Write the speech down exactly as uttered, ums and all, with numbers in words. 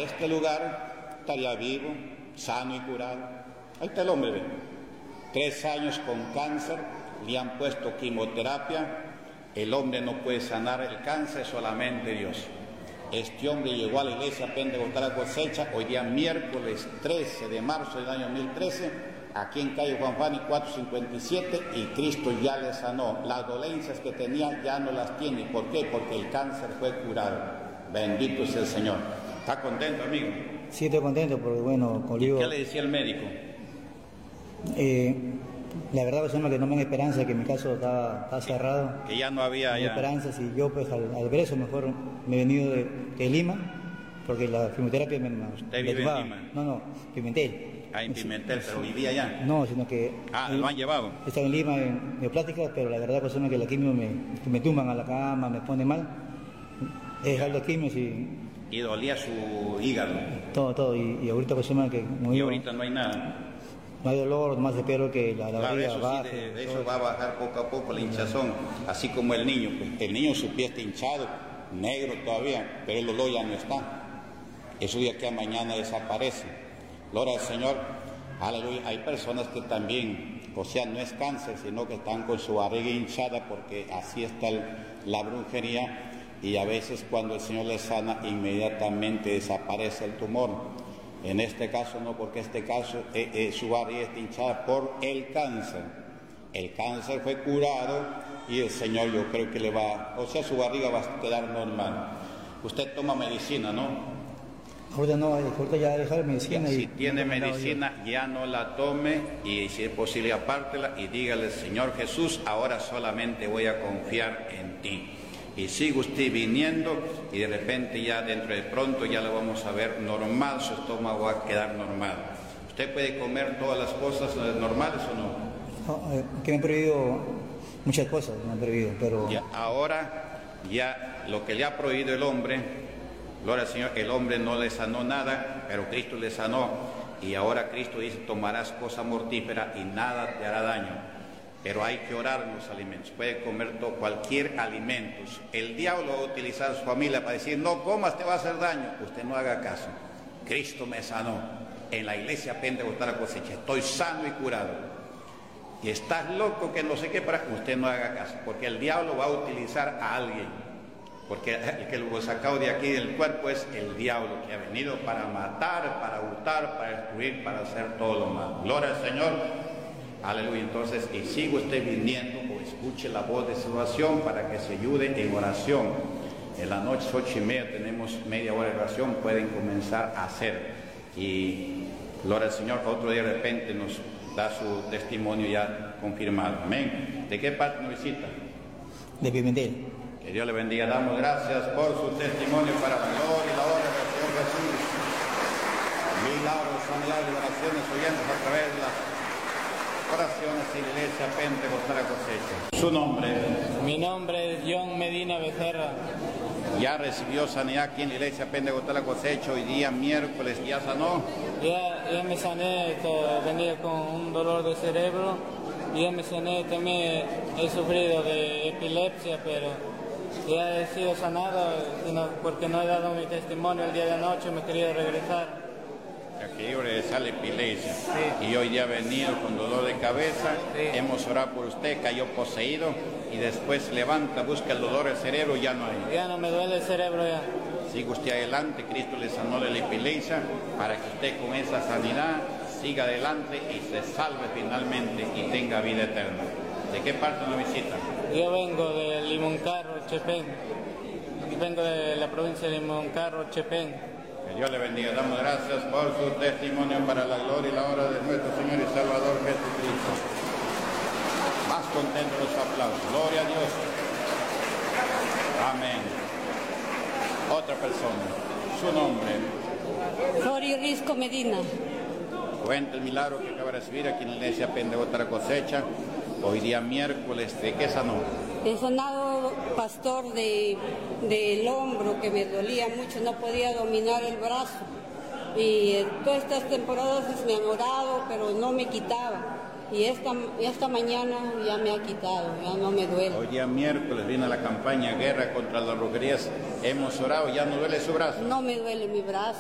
este lugar, estaría vivo, sano y curado. Ahí está el hombre, ¿ve? Tres años con cáncer, le han puesto quimioterapia, el hombre no puede sanar el cáncer, solamente Dios. Este hombre llegó a la iglesia Pentecostal La Cosecha, hoy día miércoles trece de marzo del año dos mil trece, aquí en calle Juan Fani cuatrocientos cincuenta y siete, y Cristo ya le sanó. Las dolencias que tenía ya no las tiene. ¿Por qué? Porque el cáncer fue curado. Bendito sea el Señor. ¿Está contento, amigo? Sí, estoy contento porque, bueno, conmigo... ¿Qué le decía el médico? Eh, la verdad, pues, que no me da esperanza, que mi caso estaba, estaba cerrado. Que ya no había... No ya... esperanza, si yo, pues, al, al ver eso, mejor me he venido de, de Lima, porque la quimioterapia me... ¿Usted vive en Lima? No, no, Pimentel. Ah, en Pimentel, pero vivía allá. No, sino que... Ah, ¿lo han llevado? Estaba en Lima, en neoplástica, pero la verdad, pues, que la quimio me, me tumban a la cama, me pone mal. He dejado la quimio, sí. Y dolía su hígado. Todo, todo, y, y ahorita, pues, que... Y ahorita no hay nada. No hay dolor, nomás espero que la, la claro, barriga eso baje. Sí, de, de eso va a bajar poco a poco la hinchazón, así como el niño. Pues, el niño su pie está hinchado, negro todavía, pero el dolor ya no está. Eso de aquí a mañana desaparece. Gloria al Señor. Aleluya. Hay personas que también, o sea, no es cáncer, sino que están con su barriga hinchada porque así está el, la brujería, y a veces cuando el Señor les sana, inmediatamente desaparece el tumor. En este caso no, porque este caso eh, eh, su barriga está hinchada por el cáncer. El cáncer fue curado y el Señor, yo creo que le va, o sea, su barriga va a quedar normal. Usted toma medicina, ¿no? Ahorita no, ahorita ya dejar medicina. Ya, y si tiene medicina, ya no la tome, y si es posible apártela y dígale: Señor Jesús, ahora solamente voy a confiar en ti. Y sigue usted viniendo, y de repente ya dentro de pronto ya lo vamos a ver normal, su estómago va a quedar normal. ¿Usted puede comer todas las cosas normales o no? No, eh, que me han prohibido muchas cosas, me han prohibido, pero... Ya, ahora, ya lo que le ha prohibido el hombre, gloria al Señor, el hombre no le sanó nada, pero Cristo le sanó, y ahora Cristo dice: tomarás cosa mortífera y nada te hará daño. Pero hay que orar en los alimentos. Puede comer todo, cualquier alimento. El diablo va a utilizar a su familia para decir: no comas, te va a hacer daño. Usted no haga caso. Cristo me sanó. En la iglesia Pentecostal La Cosecha estoy sano y curado. Y estás loco que no sé qué, para usted no haga caso. Porque el diablo va a utilizar a alguien. Porque el que lo sacado de aquí del cuerpo es el diablo, que ha venido para matar, para hurtar, para destruir, para hacer todo lo malo. Gloria al Señor. Aleluya. Entonces, y sigue usted viniendo, o escuche la voz de salvación para que se ayude en oración. En la noche, ocho y media, tenemos media hora de oración, pueden comenzar a hacer. Y gloria al Señor, otro día de repente nos da su testimonio ya confirmado. Amén. ¿De qué parte nos visita? De Pimentel. Que Dios le bendiga. Damos gracias por su testimonio para la gloria y la honra del Señor Jesús. Milagros, sanidades, liberaciones, oyentes a través de las oraciones y la iglesia Pentecostal La Cosecha. Su nombre. Mi nombre es John Medina Becerra. Ya recibió sanidad aquí en la iglesia Pentecostal La Cosecha. Hoy día miércoles ya sanó. Ya, ya me sané, venía con un dolor de cerebro. Ya me sané, también he sufrido de epilepsia, pero ya he sido sanado, sino porque no he dado mi testimonio el día de anoche, me quería regresar. Que regresar la epilepsia. Sí. Y hoy ya ha venido con dolor de cabeza. Sí. Hemos orado por usted, cayó poseído, y después levanta, busca el dolor del cerebro, ya no hay. Ya no me duele el cerebro ya. Siga usted adelante, Cristo le sanó de la epilepsia, para que usted con esa sanidad siga adelante y se salve finalmente y tenga vida eterna. ¿De qué parte nos visita? Yo vengo de Limoncarro, Chepén. Vengo de la provincia de Limoncarro, Chepén. Que Dios le bendiga. Damos gracias por su testimonio para la gloria y la honra de nuestro Señor y Salvador Jesucristo. Más contento los aplausos. Gloria a Dios. Amén. Otra persona. Su nombre. Flori Risco Medina. Cuenta el milagro que acaba de recibir aquí en la iglesia Pentecostal La Cosecha. Hoy día miércoles, ¿de qué sanó? He sanado, pastor, de, del hombro, que me dolía mucho, no podía dominar el brazo. Y eh, todas estas temporadas me han orado, pero no me quitaba. Y esta, esta mañana ya me ha quitado, ya no me duele. Hoy día miércoles viene la campaña Guerra contra las Brujerías. Hemos orado, ¿ya no duele su brazo? No me duele mi brazo.